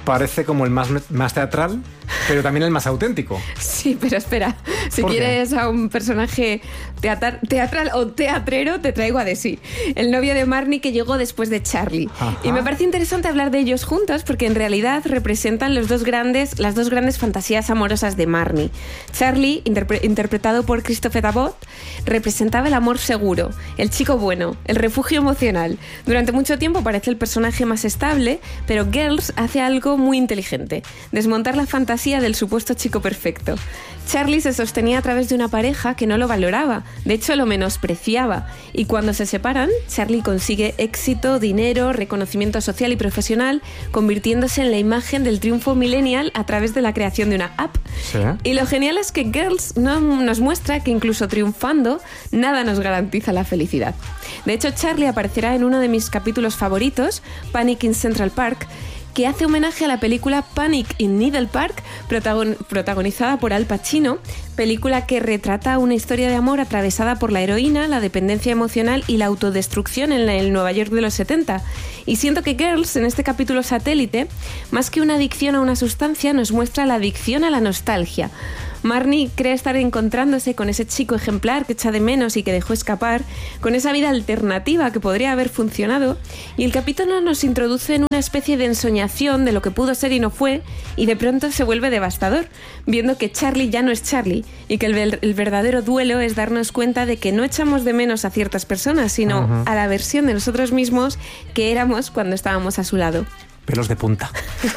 parece como el más teatral, pero también el más auténtico. Sí, pero espera, si quieres a un personaje teatral o teatrero, te traigo a Desi, el novio de Marnie que llegó después de Charlie. Ajá. Y me parece interesante hablar de ellos juntos porque en realidad representan las dos grandes fantasías amorosas de Marnie. Charlie, interpretado por Christophe Tabot, representaba el amor seguro, el chico bueno, el refugio emocional. Durante mucho tiempo parece el personaje más estable, pero Girls hace algo muy inteligente: desmontar la fantasía del supuesto chico perfecto. Charlie se sostenía a través de una pareja que no lo valoraba, de hecho lo menospreciaba, y cuando se separan, Charlie consigue éxito, dinero, reconocimiento social y profesional, convirtiéndose en la imagen del triunfo millennial a través de la creación de una app. ¿Sí? Y lo genial es que Girls nos muestra que incluso triunfando, nada nos garantiza la felicidad. De hecho, Charlie aparecerá en uno de mis capítulos favoritos, Panic in Central Park, que hace homenaje a la película Panic in Needle Park, protagonizada por Al Pacino, película que retrata una historia de amor atravesada por la heroína, la dependencia emocional y la autodestrucción en el Nueva York de los 70. Y siento que Girls, en este capítulo satélite, más que una adicción a una sustancia, nos muestra la adicción a la nostalgia. Marnie cree estar encontrándose con ese chico ejemplar que echa de menos y que dejó escapar, con esa vida alternativa que podría haber funcionado, y el capítulo nos introduce en una especie de ensoñación de lo que pudo ser y no fue, y de pronto se vuelve devastador, viendo que Charlie ya no es Charlie, y que el verdadero duelo es darnos cuenta de que no echamos de menos a ciertas personas, sino a la versión de nosotros mismos que éramos cuando estábamos a su lado. Pelos de punta.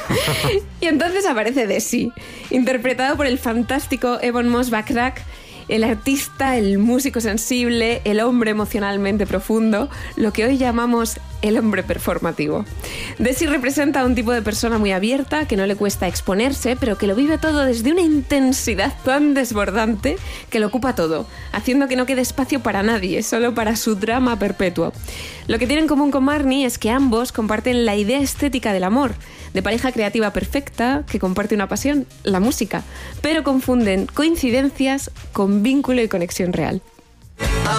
Y entonces aparece Desi, interpretado por el fantástico Ebon Moss-Bachrach, el artista, el músico sensible, el hombre emocionalmente profundo, lo que hoy llamamos el hombre performativo. Desi representa a un tipo de persona muy abierta, que no le cuesta exponerse, pero que lo vive todo desde una intensidad tan desbordante que lo ocupa todo, haciendo que no quede espacio para nadie, solo para su drama perpetuo. Lo que tienen en común con Marnie es que ambos comparten la idea estética del amor, de pareja creativa perfecta que comparte una pasión, la música, pero confunden coincidencias con vínculo y conexión real.